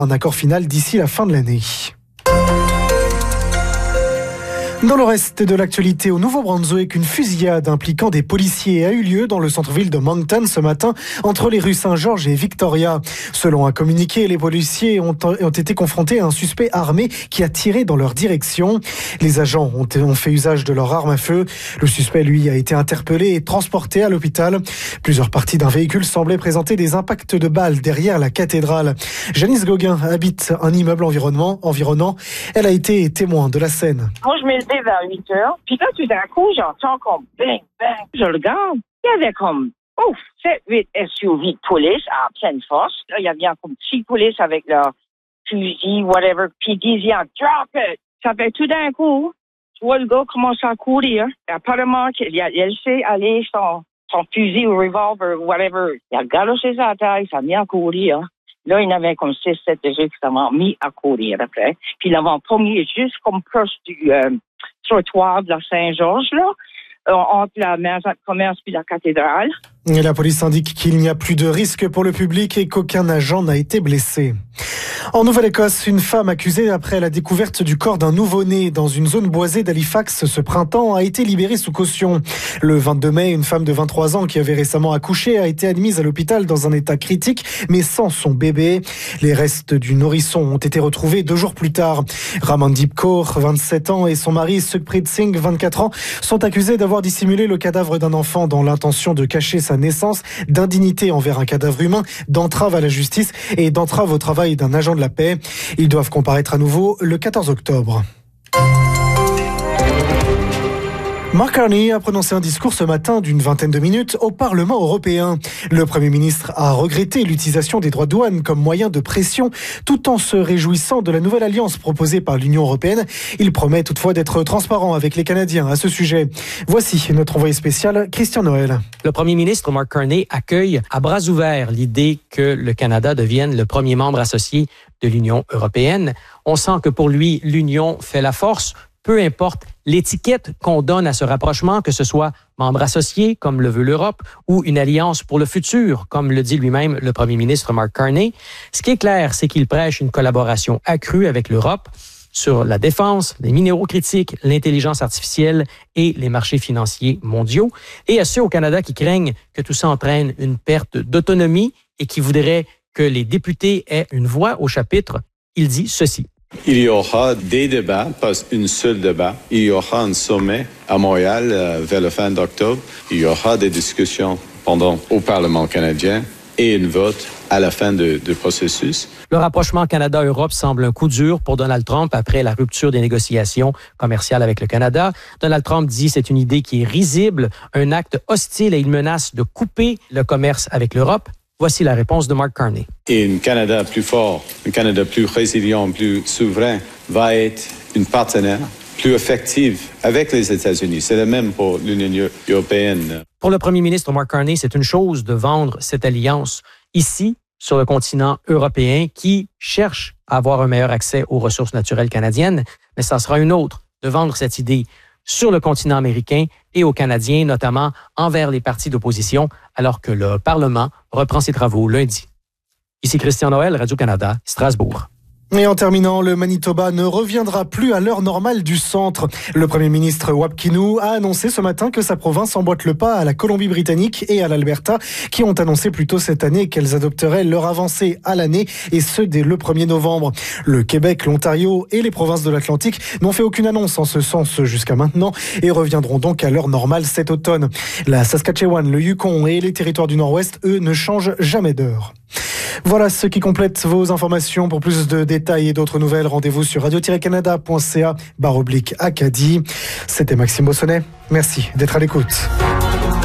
un accord final d'ici la fin de l'année. Dans le reste de l'actualité, au Nouveau-Brunswick, une fusillade impliquant des policiers a eu lieu dans le centre-ville de Moncton ce matin entre les rues Saint-Georges et Victoria. Selon un communiqué, les policiers ont été confrontés à un suspect armé qui a tiré dans leur direction. Les agents ont fait usage de leur arme à feu. Le suspect, lui, a été interpellé et transporté à l'hôpital. Plusieurs parties d'un véhicule semblaient présenter des impacts de balles derrière la cathédrale. Janice Gauguin habite un immeuble environnant. Elle a été témoin de la scène. Moi, je me levais vers 8 heures. Puis là, tout d'un coup, j'entends comme bang, bang. Je regarde. Il y avait comme 7-8 SUV de police à pleine force. Là, il y avait comme 6 polices avec leur fusil, whatever. Puis ils disaient, drop it. Ça fait tout d'un coup, tu vois le gars commence à courir. Apparemment, il a laissé aller son fusil ou revolver, whatever. Il a galoché sa taille, ça a mis à courir. Là, il y en avait comme 6-7 déjà qui s'avaient mis à courir après. Puis ils l'avaient promis juste comme proche du trottoir de la Saint-Georges, là, entre la maison de commerce et la cathédrale. Et la police indique qu'il n'y a plus de risque pour le public et qu'aucun agent n'a été blessé. En Nouvelle-Écosse, une femme accusée après la découverte du corps d'un nouveau-né dans une zone boisée d'Halifax ce printemps a été libérée sous caution. Le 22 mai, une femme de 23 ans qui avait récemment accouché a été admise à l'hôpital dans un état critique, mais sans son bébé. Les restes du nourrisson ont été retrouvés 2 jours plus tard. Ramandeep Kaur, 27 ans, et son mari Sukhpreet Singh, 24 ans, sont accusés d'avoir dissimulé le cadavre d'un enfant dans l'intention de cacher sa naissance, d'indignité envers un cadavre humain, d'entrave à la justice et d'entrave au travail d'un agent de la paix. Ils doivent comparaître à nouveau le 14 octobre. Mark Carney a prononcé un discours ce matin d'une vingtaine de minutes au Parlement européen. Le Premier ministre a regretté l'utilisation des droits de douane comme moyen de pression, tout en se réjouissant de la nouvelle alliance proposée par l'Union européenne. Il promet toutefois d'être transparent avec les Canadiens à ce sujet. Voici notre envoyé spécial, Christian Noël. Le Premier ministre Mark Carney accueille à bras ouverts l'idée que le Canada devienne le premier membre associé de l'Union européenne. On sent que pour lui, l'Union fait la force. Peu importe l'étiquette qu'on donne à ce rapprochement, que ce soit membre associé, comme le veut l'Europe, ou une alliance pour le futur, comme le dit lui-même le premier ministre Mark Carney. Ce qui est clair, c'est qu'il prêche une collaboration accrue avec l'Europe sur la défense, les minéraux critiques, l'intelligence artificielle et les marchés financiers mondiaux. Et à ceux au Canada qui craignent que tout ça entraîne une perte d'autonomie et qui voudraient que les députés aient une voix au chapitre, il dit ceci. Il y aura des débats, pas un seul débat. Il y aura un sommet à Montréal vers la fin d'octobre. Il y aura des discussions au Parlement canadien et un vote à la fin du processus. Le rapprochement Canada-Europe semble un coup dur pour Donald Trump après la rupture des négociations commerciales avec le Canada. Donald Trump dit que c'est une idée qui est risible, un acte hostile et il menace de couper le commerce avec l'Europe. Voici la réponse de Mark Carney. Et un Canada plus fort, un Canada plus résilient, plus souverain, va être un partenaire plus effectif avec les États-Unis. C'est le même pour l'Union européenne. Pour le premier ministre Mark Carney, c'est une chose de vendre cette alliance ici, sur le continent européen, qui cherche à avoir un meilleur accès aux ressources naturelles canadiennes, mais ça sera une autre de vendre cette idée sur le continent américain et aux Canadiens, notamment envers les partis d'opposition, alors que le Parlement reprend ses travaux lundi. Ici Christian Noël, Radio-Canada, Strasbourg. Et en terminant, le Manitoba ne reviendra plus à l'heure normale du centre. Le Premier ministre Wapkinou a annoncé ce matin que sa province emboîte le pas à la Colombie-Britannique et à l'Alberta, qui ont annoncé plus tôt cette année qu'elles adopteraient leur avancée à l'année, et ce dès le 1er novembre. Le Québec, l'Ontario et les provinces de l'Atlantique n'ont fait aucune annonce en ce sens jusqu'à maintenant et reviendront donc à l'heure normale cet automne. La Saskatchewan, le Yukon et les territoires du Nord-Ouest, eux, ne changent jamais d'heure. Voilà ce qui complète vos informations. Pour plus de détails et d'autres nouvelles, rendez-vous sur radio-canada.ca/Acadie. C'était Maxime Bossonnet. Merci d'être à l'écoute.